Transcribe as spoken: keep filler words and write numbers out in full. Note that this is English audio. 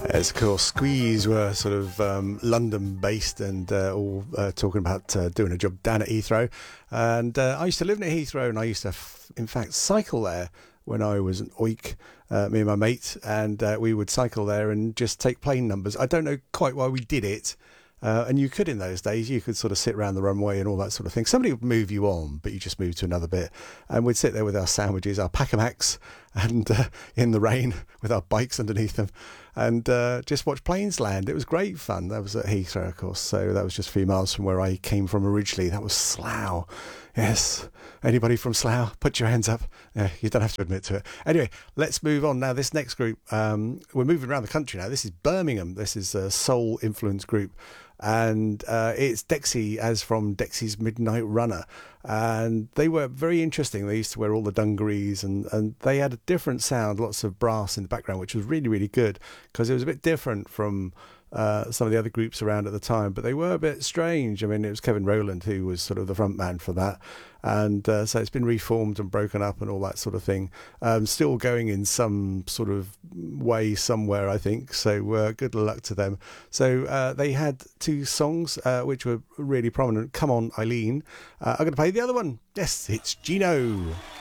As of course, Squeeze were sort of um, London-based and uh, all uh, talking about uh, doing a job down at Heathrow. And uh, I used to live near Heathrow, and I used to, f- in fact, cycle there when I was an oik, uh, me and my mate, and uh, we would cycle there and just take plane numbers. I don't know quite why we did it. Uh, and you could in those days, you could sort of sit around the runway and all that sort of thing. Somebody would move you on, but you just moved to another bit. And we'd sit there with our sandwiches, our Pacamacs, and uh, in the rain with our bikes underneath them, and uh, just watch planes land. It was great fun. That was at Heathrow, of course. So that was just a few miles from where I came from originally. That was Slough. Yes. Anybody from Slough? Put your hands up. Yeah, you don't have to admit to it. Anyway, let's move on now. This next group, um, we're moving around the country now. This is Birmingham. This is a soul influence group. And uh, it's Dexy, as from Dexy's Midnight Runner. And they were very interesting. They used to wear all the dungarees, and, and they had a different sound, lots of brass in the background, which was really, really good, because it was a bit different from uh, some of the other groups around at the time. But they were a bit strange. I mean, it was Kevin Rowland who was sort of the front man for that. And uh, so it's been reformed and broken up and all that sort of thing. Um, still going in some sort of way somewhere, I think. So uh, good luck to them. So uh, they had two songs uh, which were really prominent. Come On, Eileen. Uh, I'm going to play the other one. Yes, it's Gino.